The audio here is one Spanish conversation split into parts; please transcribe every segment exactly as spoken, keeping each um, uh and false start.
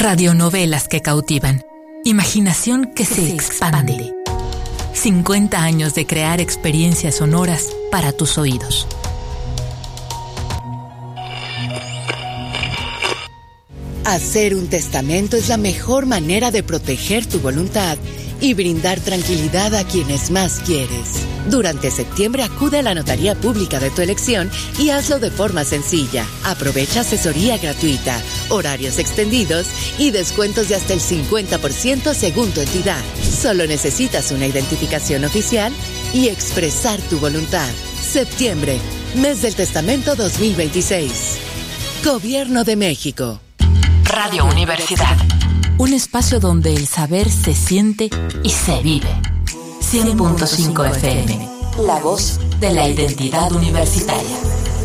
Radionovelas que cautivan. Imaginación que se expande. cincuenta años de crear experiencias sonoras para tus oídos. Hacer un testamento es la mejor manera de proteger tu voluntad y brindar tranquilidad a quienes más quieres. Durante septiembre acude a la notaría pública de tu elección y hazlo de forma sencilla. Aprovecha asesoría gratuita, horarios extendidos y descuentos de hasta el cincuenta por ciento según tu entidad. Solo necesitas una identificación oficial y expresar tu voluntad. Septiembre, mes del testamento dos mil veintiséis. Gobierno de México. Radio Universidad. Un espacio donde el saber se siente y se vive. cien punto cinco F M. La voz de la identidad universitaria.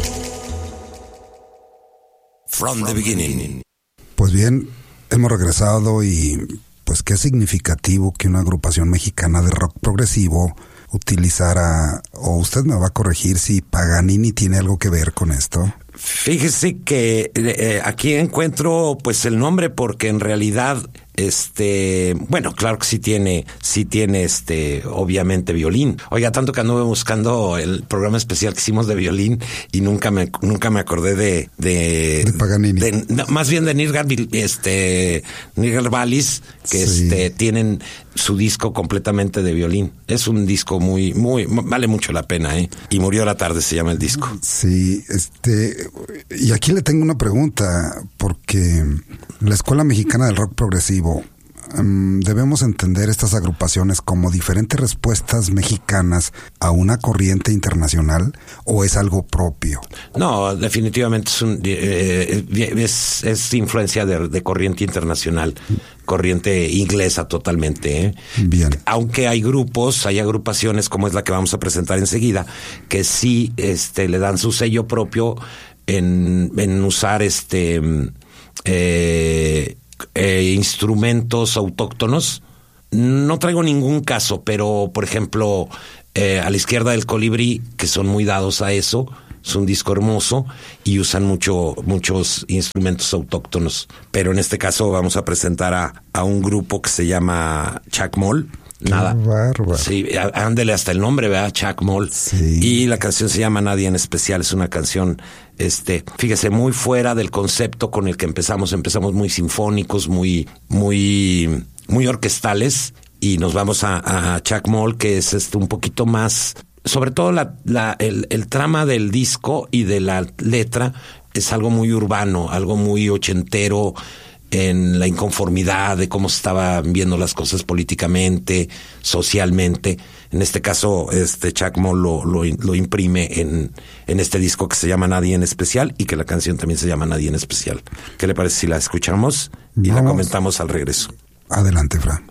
From the beginning. Pues bien, hemos regresado y pues qué significativo que una agrupación mexicana de rock progresivo utilizara, o usted me va a corregir si Paganini tiene algo que ver con esto. Fíjese que eh, aquí encuentro pues el nombre porque en realidad este, bueno, claro que sí tiene, sí tiene este, obviamente violín. Oiga, tanto que anduve buscando el programa especial que hicimos de violín y nunca me, nunca me acordé de, de, de Paganini. De, no, más bien de Nirgal, este, Nirgal Vallis, que sí. este, tienen su disco completamente de violín. Es un disco muy, muy, vale mucho la pena, ¿eh? Y Murió la tarde se llama el disco. Sí, este, y aquí le tengo una pregunta, porque la Escuela Mexicana del Rock Progresivo, um, debemos entender estas agrupaciones como diferentes respuestas mexicanas a una corriente internacional, ¿o es algo propio? No, definitivamente es, un, eh, es, es influencia de, de corriente internacional, corriente inglesa totalmente, ¿eh? Bien. Aunque hay grupos, hay agrupaciones como es la que vamos a presentar enseguida, que sí este, le dan su sello propio en, en usar este eh, eh, instrumentos autóctonos. No traigo ningún caso, pero por ejemplo, eh, a la izquierda del Colibrí, que son muy dados a eso. Es un disco hermoso y usan mucho, muchos instrumentos autóctonos. Pero en este caso vamos a presentar a, a un grupo que se llama Chacmol. Nada. Qué bárbaro. Sí, ándele hasta el nombre, ¿verdad? Chacmol. Sí. Y la canción se llama Nadie en Especial. Es una canción, este, fíjese, muy fuera del concepto con el que empezamos. Empezamos muy sinfónicos, muy, muy, muy orquestales. Y nos vamos a, a Chacmol, que es este un poquito más... Sobre todo la, la, el, el trama del disco y de la letra es algo muy urbano, algo muy ochentero en la inconformidad de cómo se estaban viendo las cosas políticamente, socialmente. En este caso, este Chacmol lo, lo, lo imprime en, en este disco que se llama Nadie en Especial y que la canción también se llama Nadie en Especial. ¿Qué le parece si la escuchamos y Vamos. la comentamos al regreso? Adelante, Fran.